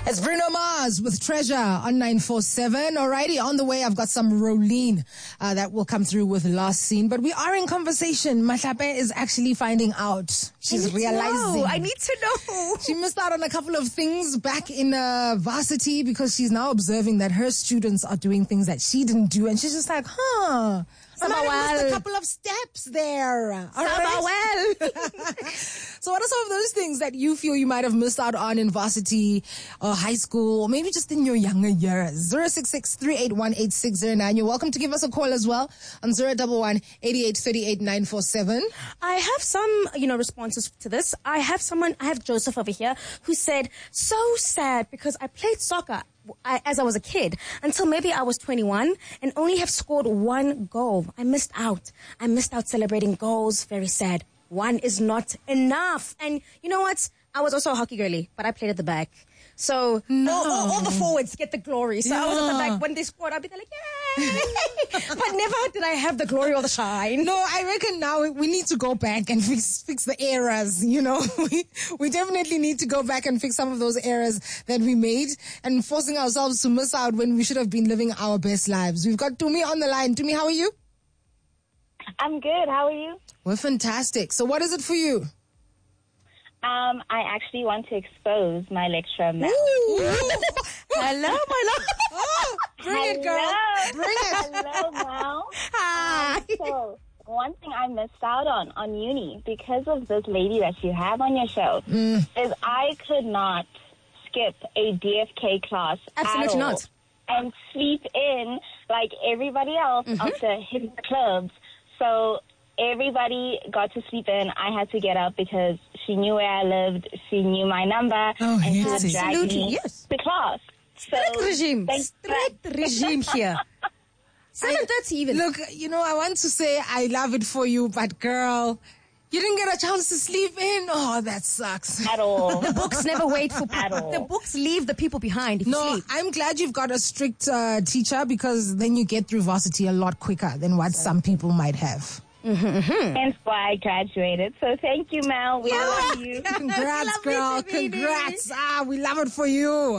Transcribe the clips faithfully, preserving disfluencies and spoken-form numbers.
It's Bruno Mars with Treasure on nine four seven. Alrighty, on the way, I've got some Rolene uh, that will come through with Last Scene. But we are in conversation. Mahlape is actually finding out. She's I realizing. I need to know. She missed out on a couple of things back in uh, varsity because she's now observing that her students are doing things that she didn't do. And she's just like, huh. I might have missed a couple of steps there. All right. well. So what are some of those things that you feel you might have missed out on in varsity or high school or maybe just in your younger years? zero six six, three eight one, eight six zero nine. You're welcome to give us a call as well on zero one one, eight eight three eight, nine four seven. I have some, you know, responses to this. I have someone, I have Joseph over here who said, so sad because I played soccer I, as I was a kid until maybe I was twenty-one and only have scored one goal. I missed out. I missed out celebrating goals. Very sad. One is not enough. And you know what? I was also a hockey girly, but I played at the back. So no. all, all, all the forwards get the glory. So yeah. I was at the back. When they scored, I'd be like, yay! But never did I have the glory or the shine. No, I reckon now we need to go back and fix fix the errors, you know. we, we definitely need to go back and fix some of those errors that we made and forcing ourselves to miss out when we should have been living our best lives. We've got Tumi on the line. Tumi, how are you? I'm good. How are you? We're fantastic. So what is it for you? Um, I actually want to expose my lecturer, Mel. Hello, my love. Oh, bring Hello. it, girl. Bring it. Hello, Mel. Hi. So, one thing I missed out on on uni because of this lady that you have on your show Mm. is I could not skip a D F K class Absolutely at all not. and sleep in like everybody else Mm-hmm. after hitting the clubs. So everybody got to sleep in. I had to get up because she knew where I lived. She knew my number. Oh, and she yes. would drag Absolutely, me yes. to class. So, Strict regime. thank- Strict regime here. seven thirty even. Look, you know, I want to say I love it for you, but girl, you didn't get a chance to sleep in. Oh, that sucks. At all. The books never wait for At people. all. The books leave the people behind if you No, sleep. I'm glad you've got a strict uh, teacher because then you get through varsity a lot quicker than what some people might have. Hence why I graduated. So thank you, Mel. We love you. Congrats, Lovely girl. to meet you. Congrats. Ah, we love it for you.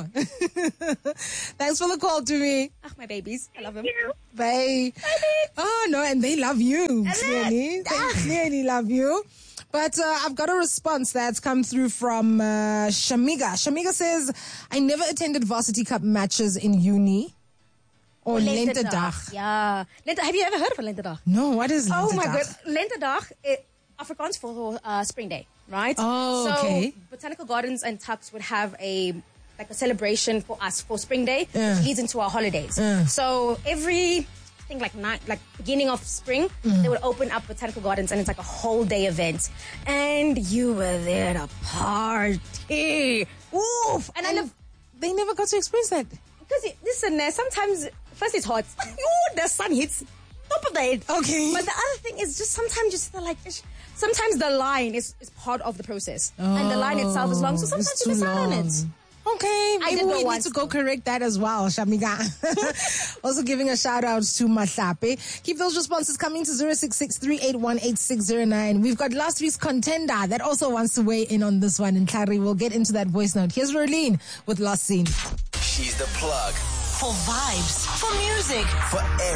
Thanks for the call to me. Ah, my babies. I love them. Bye. Oh, no, and they love you, clearly. They clearly love you. But uh, I've got a response that's come through from uh, Shamiga. Shamiga says, I never attended Varsity Cup matches in uni. Or Lentedag. Yeah. Lente, have you ever heard of a Lentedag? No, what is Lentedag? Oh my god. Lentedag, it, Afrikaans for uh, Spring Day, right? Oh, so okay. Botanical Gardens and Tuks would have a like a celebration for us for Spring Day, Yeah. which leads into our holidays. Yeah. So every I think like night, like beginning of spring, Mm. they would open up Botanical Gardens and it's like a whole day event. And you were there to party. Oof. And, I And love they never got to experience that. because it, listen, uh, sometimes first it's hot. Ooh, the sun hits top of the head. Okay. But the other thing is just sometimes just feel like ish, sometimes the line is, is part of the process and the line itself is long. So sometimes It's you too miss out on it. long. Okay, maybe did go we need once, to go though. correct that as well, Shamiga. Also giving a shout out to Mahlape. Keep those responses coming to zero six six, three eight one, eight six zero nine. We've got last week's contender that also wants to weigh in on this one. And Clary, we'll get into that voice note. Here's Rolene with Last Scene. She's the plug For vibes, for music, for everything.